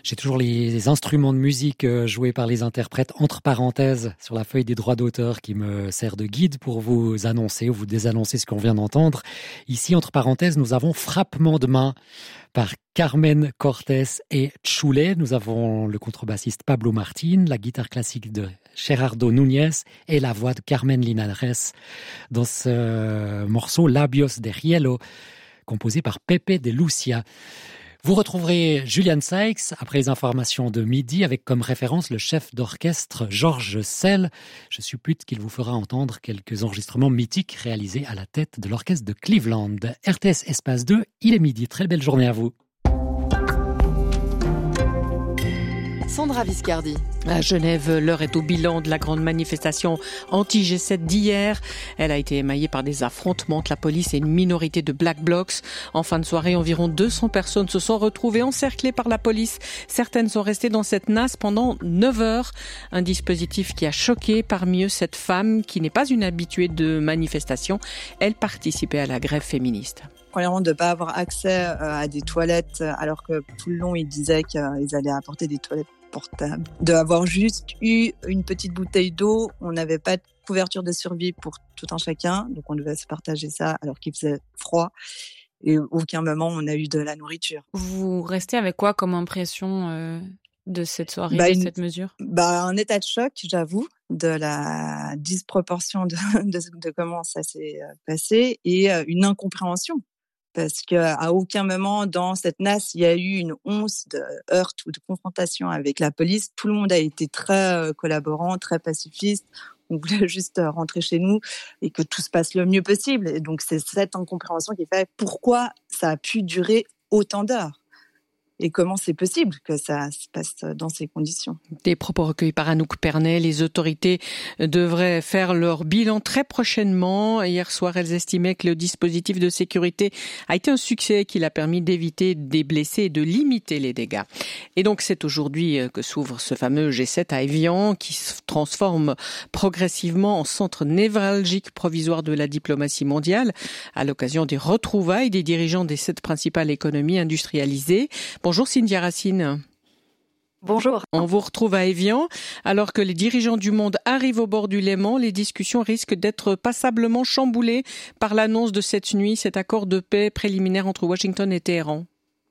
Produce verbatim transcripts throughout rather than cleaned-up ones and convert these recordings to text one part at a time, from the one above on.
J'ai toujours les instruments de musique joués par les interprètes entre parenthèses sur la feuille des droits d'auteur qui me sert de guide pour vous annoncer ou vous désannoncer ce qu'on vient d'entendre. Ici, entre parenthèses, nous avons Frappement de main par Carmen Cortés et Chule. Nous avons le contrebassiste Pablo Martín, la guitare classique de Gerardo Núñez et la voix de Carmen Linares dans ce morceau Labios de Hielo, composé par Pepe de Lucia. Vous retrouverez Julian Sykes après les informations de midi avec comme référence le chef d'orchestre Georges Sell. Je suppute qu'il vous fera entendre quelques enregistrements mythiques réalisés à la tête de l'orchestre de Cleveland. R T S Espace deux, il est midi. Très belle journée à vous. Sandra Viscardi. À Genève, l'heure est au bilan de la grande manifestation anti-G sept d'hier. Elle a été émaillée par des affrontements entre la police et une minorité de Black Blocs. En fin de soirée, environ deux cents personnes se sont retrouvées encerclées par la police. Certaines sont restées dans cette nasse pendant neuf heures. Un dispositif qui a choqué parmi eux cette femme qui n'est pas une habituée de manifestation. Elle participait à la grève féministe. Premièrement, de ne pas avoir accès à des toilettes alors que tout le long, ils disaient qu'ils allaient apporter des toilettes portables. D'avoir juste eu une petite bouteille d'eau, on n'avait pas de couverture de survie pour tout un chacun, donc on devait se partager ça alors qu'il faisait froid. Et à aucun moment, on a eu de la nourriture. Vous restez avec quoi comme impression euh, de cette soirée, bah, de une, cette mesure ? bah, un état de choc, j'avoue, de la disproportion de, de, de comment ça s'est passé et une incompréhension. Parce qu'à aucun moment dans cette nasse, il y a eu une once de heurte ou de confrontation avec la police. Tout le monde a été très collaborant, très pacifiste. On voulait juste rentrer chez nous et que tout se passe le mieux possible. Et donc, c'est cette incompréhension qui fait pourquoi ça a pu durer autant d'heures. Et comment c'est possible que ça se passe dans ces conditions. Des propos recueillis par Anouk Pernet. Les autorités devraient faire leur bilan très prochainement. Hier soir, elles estimaient que le dispositif de sécurité a été un succès, qu'il a permis d'éviter des blessés et de limiter les dégâts. Et donc, c'est aujourd'hui que s'ouvre ce fameux G sept à Évian, qui se transforme progressivement en centre névralgique provisoire de la diplomatie mondiale, à l'occasion des retrouvailles des dirigeants des sept principales économies industrialisées. Bonjour Cynthia Racine. Bonjour. On vous retrouve à Évian. Alors que les dirigeants du monde arrivent au bord du Léman, les discussions risquent d'être passablement chamboulées par l'annonce de cette nuit, cet accord de paix préliminaire entre Washington et Téhéran.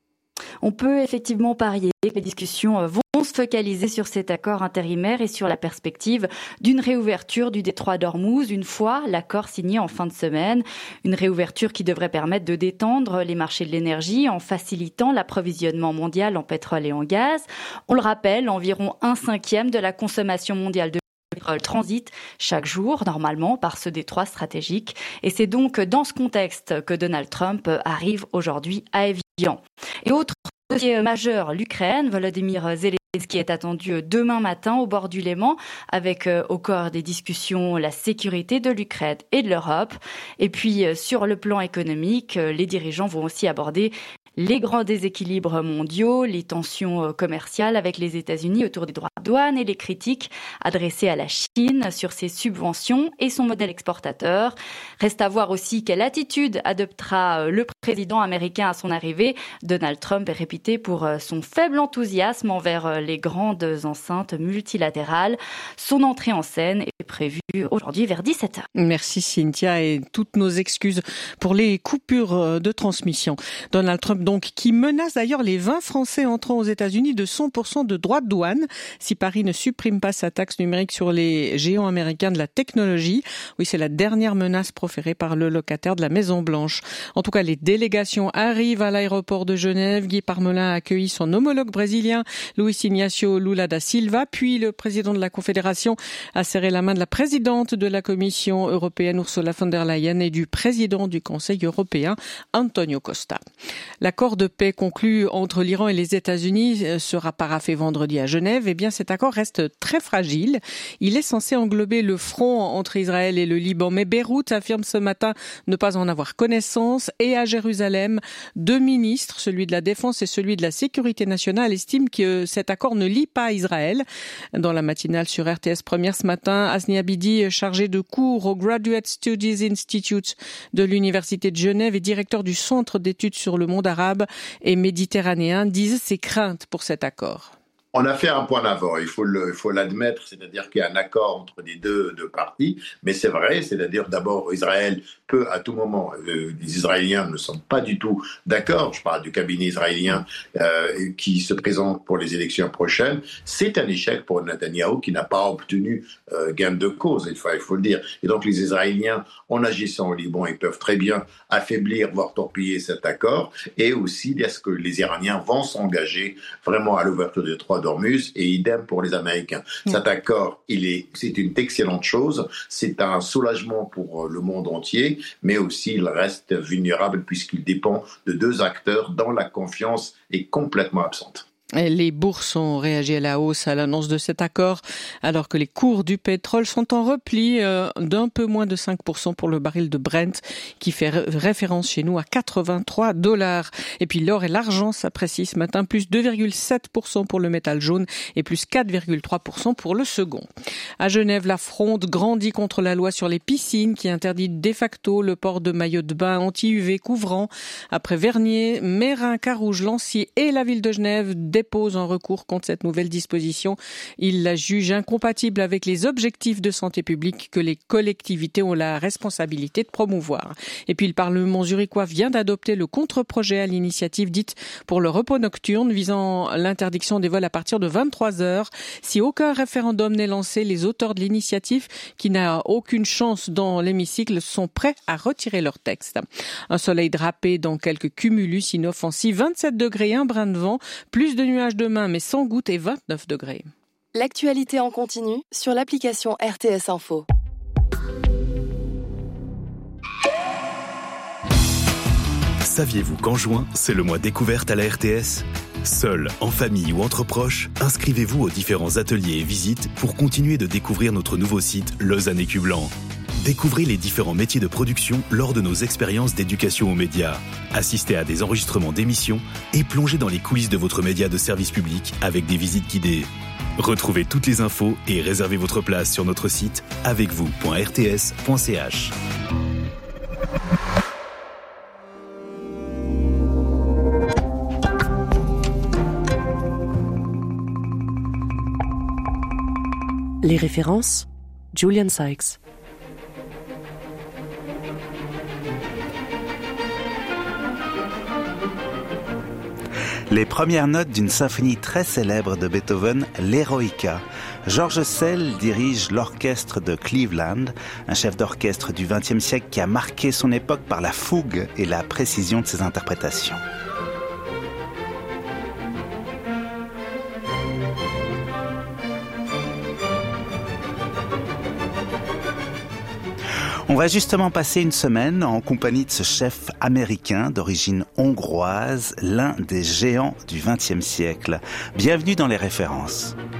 On peut effectivement parier que les discussions vont se focaliser sur cet accord intérimaire et sur la perspective d'une réouverture du détroit d'Ormuz une fois l'accord signé en fin de semaine. Une réouverture qui devrait permettre de détendre les marchés de l'énergie en facilitant l'approvisionnement mondial en pétrole et en gaz. On le rappelle, environ un cinquième de la consommation mondiale de pétrole transite chaque jour, normalement, par ce détroit stratégique. Et c'est donc dans ce contexte que Donald Trump arrive aujourd'hui à Évian. Et autre dossier majeur, l'Ukraine. Volodymyr Zelensky est attendu demain matin au bord du Léman avec euh, au cœur des discussions la sécurité de l'Ukraine et de l'Europe. Et puis euh, sur le plan économique, euh, les dirigeants vont aussi aborder les grands déséquilibres mondiaux, les tensions commerciales avec les États-Unis autour des droits de douane et les critiques adressées à la Chine sur ses subventions et son modèle exportateur. Reste à voir aussi quelle attitude adoptera le président américain à son arrivée. Donald Trump est réputé pour son faible enthousiasme envers les grandes enceintes multilatérales. Son entrée en scène est prévue aujourd'hui vers dix-sept heures. Merci Cynthia et toutes nos excuses pour les coupures de transmission. Donald Trump donc qui menace d'ailleurs les vingt Français entrant aux États-Unis de cent pour cent de droits de douane si Paris ne supprime pas sa taxe numérique sur les géants américains de la technologie. Oui, c'est la dernière menace proférée par le locataire de la Maison-Blanche. En tout cas, les délégations arrivent à l'aéroport de Genève. Guy Parmelin a accueilli son homologue brésilien Luiz Inácio Lula da Silva, puis le président de la Confédération a serré la main de la présidente de la Commission européenne Ursula von der Leyen et du président du Conseil européen Antonio Costa. L'accord de paix conclu entre l'Iran et les États-Unis sera paraphé vendredi à Genève. Eh bien, cet accord reste très fragile. Il est censé englober le front entre Israël et le Liban. Mais Beyrouth affirme ce matin ne pas en avoir connaissance et a Jérusalem. Deux ministres, celui de la Défense et celui de la Sécurité nationale, estiment que cet accord ne lie pas Israël. Dans la matinale sur R T S Première ce matin, Asni Abidi, chargé de cours au Graduate Studies Institute de l'Université de Genève et directeur du Centre d'études sur le monde arabe et méditerranéen, disent ses craintes pour cet accord. On a fait un point d'avant, il faut le, il faut l'admettre, c'est-à-dire qu'il y a un accord entre les deux, deux parties, mais c'est vrai, c'est-à-dire d'abord Israël peut à tout moment, euh, les Israéliens ne sont pas du tout d'accord, je parle du cabinet israélien euh, qui se présente pour les élections prochaines, c'est un échec pour Netanyahou qui n'a pas obtenu euh, gain de cause, il faut, il faut le dire. Et donc les Israéliens, en agissant au Liban, ils peuvent très bien affaiblir, voire torpiller cet accord, et aussi est-ce que les Iraniens vont s'engager vraiment à l'ouverture des trois d'Ormuz et idem pour les Américains. Mmh. Cet accord, il est, c'est une excellente chose, c'est un soulagement pour le monde entier, mais aussi il reste vulnérable puisqu'il dépend de deux acteurs dont la confiance est complètement absente. Les bourses ont réagi à la hausse à l'annonce de cet accord, alors que les cours du pétrole sont en repli euh, d'un peu moins de cinq pour cent pour le baril de Brent, qui fait ré- référence chez nous à quatre-vingt-trois dollars. Et puis l'or et l'argent s'apprécient ce matin, plus deux virgule sept pour cent pour le métal jaune et plus quatre virgule trois pour cent pour le second. À Genève, la fronde grandit contre la loi sur les piscines qui interdit de facto le port de maillots de bain anti-U V couvrant. Après Vernier, Mérin, Carouge, Lancy et la ville de Genève dépose un recours contre cette nouvelle disposition. Il la juge incompatible avec les objectifs de santé publique que les collectivités ont la responsabilité de promouvoir. Et puis le Parlement zurichois vient d'adopter le contre-projet à l'initiative dite pour le repos nocturne visant l'interdiction des vols à partir de vingt-trois heures. Si aucun référendum n'est lancé, les auteurs de l'initiative, qui n'a aucune chance dans l'hémicycle, sont prêts à retirer leur texte. Un soleil drapé dans quelques cumulus inoffensifs, vingt-sept degrés, un brin de vent, plus de nuages demain mais sans gouttes et vingt-neuf degrés. L'actualité en continu sur l'application R T S Info. Saviez-vous qu'en juin, c'est le mois découverte à la R T S ? Seul, en famille ou entre proches, inscrivez-vous aux différents ateliers et visites pour continuer de découvrir notre nouveau site Lausanne Écu Blanc. Découvrez les différents métiers de production lors de nos expériences d'éducation aux médias. Assistez à des enregistrements d'émissions et plongez dans les coulisses de votre média de service public avec des visites guidées. Retrouvez toutes les infos et réservez votre place sur notre site avec vous point r t s point c h. Les références, Julian Sykes. Les premières notes d'une symphonie très célèbre de Beethoven, l'Eroica. George Szell dirige l'orchestre de Cleveland, un chef d'orchestre du vingtième siècle qui a marqué son époque par la fougue et la précision de ses interprétations. On va justement passer une semaine en compagnie de ce chef américain d'origine hongroise, l'un des géants du vingtième siècle. Bienvenue dans les références.